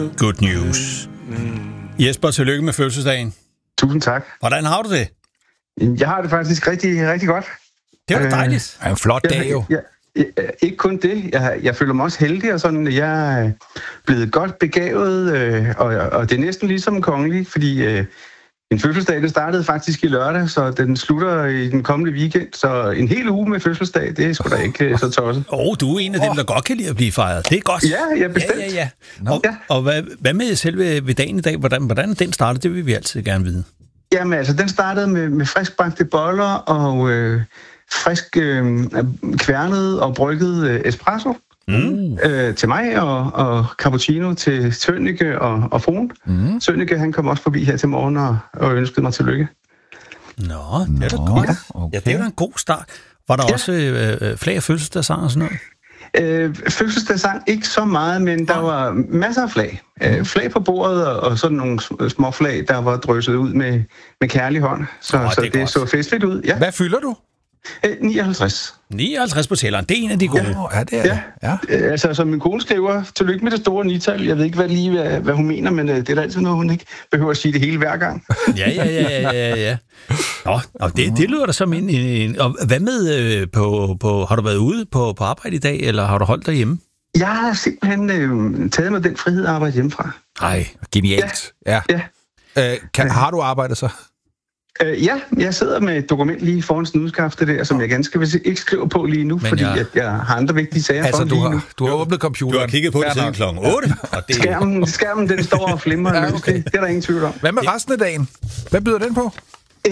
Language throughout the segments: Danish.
Good news. Jesper, tillykke med fødselsdagen. Tusind tak. Hvordan har du det? Jeg har det faktisk rigtig, rigtig godt. Det var dejligt. Det er en flot dag jo. Ikke kun det. Jeg føler mig også heldig, og sådan, jeg er blevet godt begavet, og det er næsten ligesom kongelig, fordi en fødselsdag, det startede faktisk i lørdag, så den slutter i den kommende weekend, så en hel uge med fødselsdag, det er sgu da ikke så tosset. Du er en af dem, der godt kan lide at blive fejret. Det er godt. Ja, bestemt. Ja. Og hvad med selve ved dagen i dag? Hvordan den startede, det vil vi altid gerne vide. Jamen altså, den startede med friskbagte boller og frisk kværnet og brygget espresso til mig, og cappuccino til Sønneke og fruen. Sønneke, han kom også forbi her til morgen og ønskede mig tillykke. Nå, det er da godt. Ja. Okay. Ja, det er da en god start. Var der også flag af fødselsdagssang og sådan noget? Fødselsdagssang ikke så meget, men der var masser af flag. Flag på bordet og sådan nogle små flag, der var drysset ud med kærlig hånd. Så det så festligt ud. Ja. Hvad fylder du? 59. 59 på tælleren, det er en af de gode. Ja, det er ja. Altså, som min kone skriver, tillykke med det store nital. Jeg ved ikke hvad hun mener, men det er da altid noget, hun ikke behøver at sige det hele hver gang. Ja. Nå, det lyder da som en... Og hvad med har du været ude på arbejde i dag, eller har du holdt dig hjemme? Jeg har simpelthen taget mig den frihed at arbejde hjemmefra. Nej, genialt. Ja. Har du arbejdet så? Ja, jeg sidder med et dokument lige foran snudskaftet der, som jeg ganske vist ikke skriver på lige nu, fordi jeg har andre vigtige sager for lige nu. Du har åbnet computeren. Du har kigget på det siden klokken 8. Og det... Skærmen, den står og flimrer. Okay. Det er der ingen tvivl om. Hvad med resten af dagen? Hvad byder den på?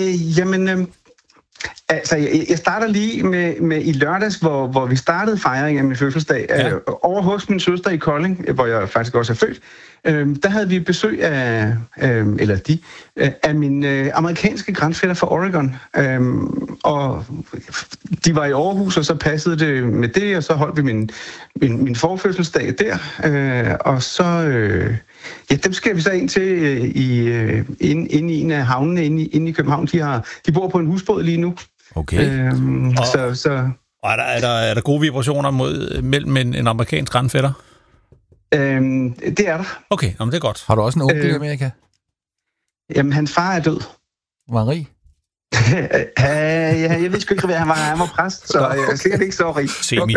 Altså, jeg starter lige med i lørdags, hvor vi startede fejringen af min fødselsdag. Over hos min søster i Kolding, hvor jeg faktisk også er født. Der havde vi besøg af mine amerikanske grandfætter fra Oregon. Og de var i Aarhus, og så passede det med det, og så holdt vi min forfødselsdag der. Og så... dem skal vi så ind til inde i en af havnene inde i København. De bor på en husbåd lige nu. Okay. Og er der gode vibrationer mellem en amerikansk grandfætter? Det er der. Okay, det er godt. Har du også en onkel i Amerika? Jamen, hans far er død. Var han rig? Jeg ved sgu ikke, hvad han var. Han var præst, så jeg er sikkert ikke så rig. Semi.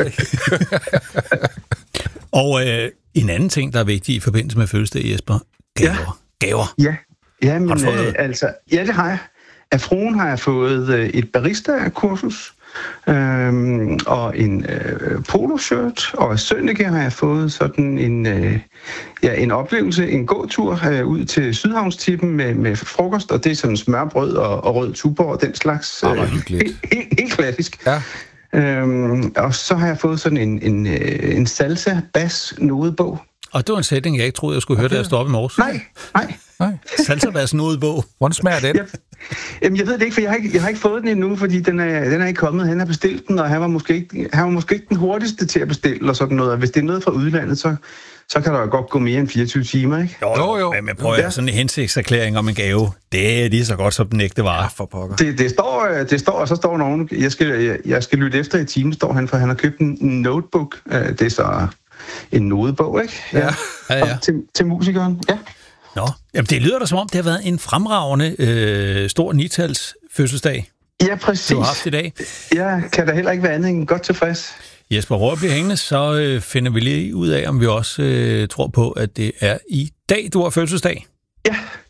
Og en anden ting, der er vigtig i forbindelse med fødselsdag, Jesper. Gaver. Ja, men har du fået det har jeg. Af fruen har jeg fået et barista-kursus, og en poloshirt, og af Sønneke har jeg fået sådan en oplevelse, en gåtur ud til Sydhavnstippen med frokost, og det er sådan smørbrød og rød tuborg og den slags. Helt klassisk. Ja. Og så har jeg fået sådan en salsa bass nodebog. Og det var en sætning, jeg ikke troede, jeg skulle høre, da jeg stod op i morges. Nej. Salsa bass nodebog. Hvordan smager den? Jamen, jeg ved det ikke, for jeg har ikke fået den endnu, fordi den er ikke kommet. Han har bestilt den, og han var måske ikke den hurtigste til at bestille og sådan noget. Og hvis det er noget fra udlandet, så kan der jo godt gå mere end 24 timer, ikke? Jo. Men prøv at sådan en hensigtserklæring om en gave. Det er lige så godt som den ægte vare. For pokker. Det står, og så står nogen, jeg skal lytte efter i timen, står han, for han har købt en notebook. Det er så en nodebog, ikke? Ja. Til musikeren, ja. Nå, jamen det lyder da som om, det har været en fremragende stor nitals fødselsdag. Ja, præcis. Du har haft i dag. Jeg kan da heller ikke være andet end godt tilfreds. Jesper Røhr bliver hængende, så finder vi lige ud af, om vi også tror på, at det er i dag, du har fødselsdag. Ja,